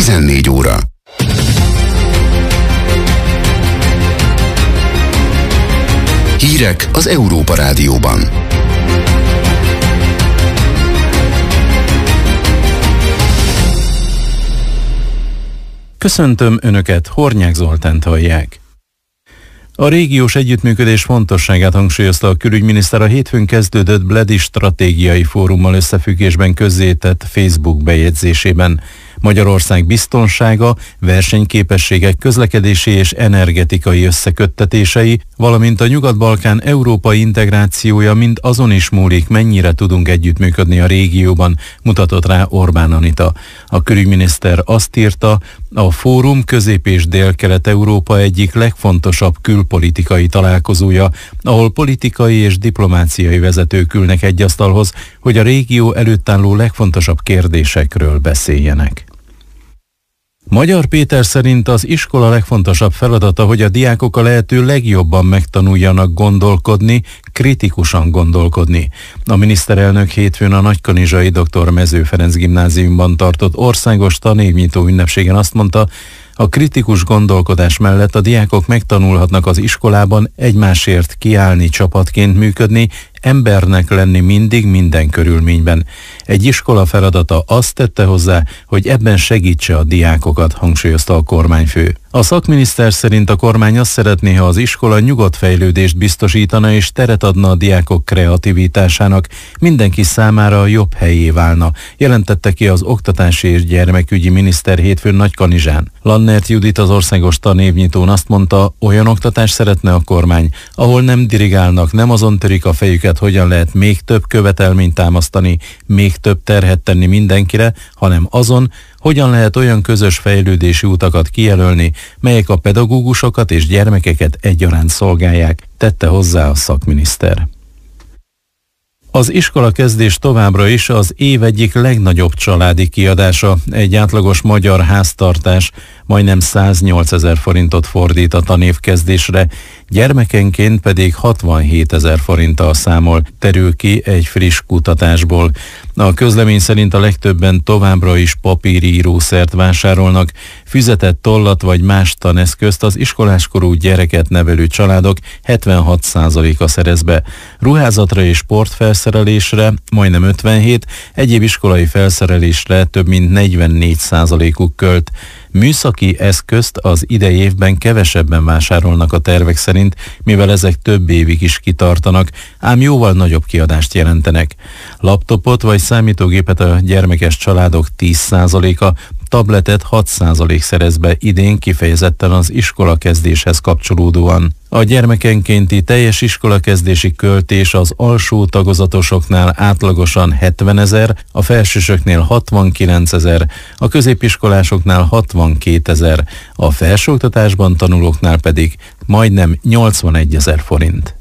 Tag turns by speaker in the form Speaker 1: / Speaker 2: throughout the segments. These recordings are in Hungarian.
Speaker 1: 14 óra. Hírek az Európa Rádióban.
Speaker 2: Köszöntöm Önöket, Hornyák Zoltánt hallják. A régiós együttműködés fontosságát hangsúlyozta a külügyminiszter a hétfőn kezdődött Bledi stratégiai fórummal összefüggésben közzétett Facebook bejegyzésében. Magyarország biztonsága, versenyképességek, közlekedési és energetikai összeköttetései, valamint a Nyugat-Balkán európai integrációja mind azon is múlik, mennyire tudunk együttműködni a régióban, mutatott rá Orbán Anita. A külügyminiszter azt írta, a fórum Közép- és Dél-Kelet-Európa egyik legfontosabb külpolitikai találkozója, ahol politikai és diplomáciai vezetők ülnek egy asztalhoz, hogy a régió előtt álló legfontosabb kérdésekről beszéljenek. Magyar Péter szerint az iskola legfontosabb feladata, hogy a diákok a lehető legjobban megtanuljanak gondolkodni, kritikusan gondolkodni. A miniszterelnök hétfőn a Nagykanizsai Dr. Mező Ferenc gimnáziumban tartott országos tanévnyitó ünnepségen azt mondta, a kritikus gondolkodás mellett a diákok megtanulhatnak az iskolában egymásért kiállni, csapatként működni, embernek lenni mindig, minden körülményben. Egy iskola feladata azt tette hozzá, hogy ebben segítse a diákokat, hangsúlyozta a kormányfő. A szakminiszter szerint a kormány azt szeretné, ha az iskola nyugodt fejlődést biztosítana és teret adna a diákok kreativitásának, mindenki számára jobb helyé válna, jelentette ki az oktatási és gyermekügyi miniszter hétfőn Nagykanizsán. Lannert Judit az országos tanévnyitón azt mondta, olyan oktatást szeretne a kormány, ahol nem dirigálnak, nem azon törik a fejüket, hogyan lehet még több követelményt támasztani, még több terhet tenni mindenkire, hanem azon, hogyan lehet olyan közös fejlődési utakat kijelölni, melyek a pedagógusokat és gyermekeket egyaránt szolgálják, tette hozzá a szakminiszter. Az iskolakezdés továbbra is az év egyik legnagyobb családi kiadása. Egy átlagos magyar háztartás majdnem 108 000 forintot fordít a tanévkezdésre, gyermekenként pedig 67 000 forinttal számol, terül ki egy friss kutatásból. A közlemény szerint a legtöbben továbbra is papírírószert vásárolnak, füzetet, tollat vagy más taneszközt az iskoláskorú gyereket nevelő családok 76%-a szerez be. Ruházatra és sportfelszerelésre majdnem 57, egyéb iskolai felszerelésre több mint 44%-uk költ. Műszaki eszközt az idei évben kevesebben vásárolnak a tervek szerint, mivel ezek több évig is kitartanak, ám jóval nagyobb kiadást jelentenek. Laptopot vagy számítógépet a gyermekes családok 10%-a, tabletet 6% szerez be idén kifejezetten az iskolakezdéshez kapcsolódóan. A gyermekenkénti teljes iskolakezdési költés az alsó tagozatosoknál átlagosan 70 000, a felsősöknél 69 000, a középiskolásoknál 62 000, a felsőoktatásban tanulóknál pedig majdnem 81 000 forint.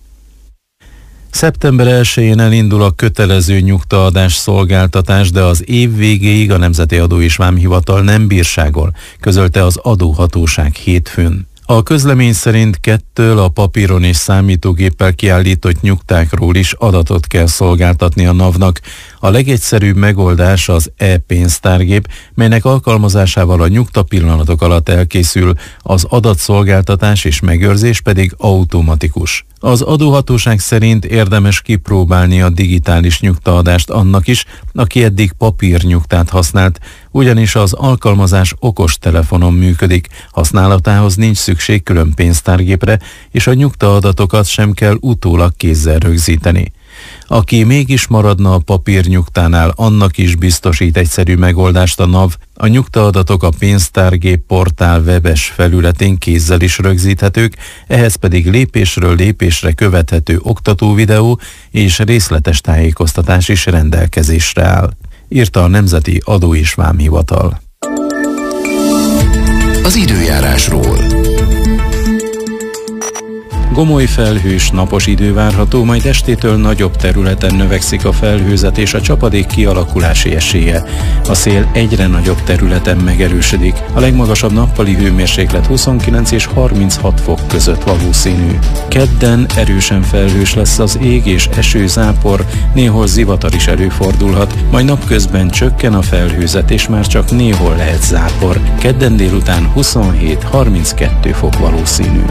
Speaker 2: Szeptember 1-én elindul a kötelező nyugtaadás szolgáltatás, de az év végéig a Nemzeti Adó és Vámhivatal nem bírságol, közölte az adóhatóság hétfőn. A közlemény szerint 2 a papíron és számítógéppel kiállított nyugtákról is adatot kell szolgáltatni a NAV-nak. A legegyszerűbb megoldás az e-pénztárgép, melynek alkalmazásával a nyugta pillanatok alatt elkészül, az adatszolgáltatás és megőrzés pedig automatikus. Az adóhatóság szerint érdemes kipróbálni a digitális nyugtaadást annak is, aki eddig papírnyugtát használt, ugyanis az alkalmazás okostelefonon működik, használatához nincs szükség külön pénztárgépre, és a nyugtaadatokat sem kell utólag kézzel rögzíteni. Aki mégis maradna a papírnyugtánál, annak is biztosít egyszerű megoldást a NAV. A nyugtaadatok a pénztárgép portál webes felületén kézzel is rögzíthetők, ehhez pedig lépésről lépésre követhető oktatóvideó és részletes tájékoztatás is rendelkezésre áll, írta a Nemzeti Adó és Vámhivatal.
Speaker 1: Az időjárásról.
Speaker 2: Gomoly felhős, napos idő várható, majd estétől nagyobb területen növekszik a felhőzet és a csapadék kialakulási esélye. A szél egyre nagyobb területen megerősödik. A legmagasabb nappali hőmérséklet 29 és 36 fok között valószínű. Kedden erősen felhős lesz az ég és esőzápor, néhol zivatar is előfordulhat, majd napközben csökken a felhőzet és már csak néhol lehet zápor. Kedden délután 27-32 fok valószínű.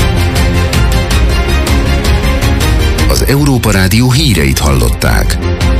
Speaker 1: Az Európa Rádió híreit hallották.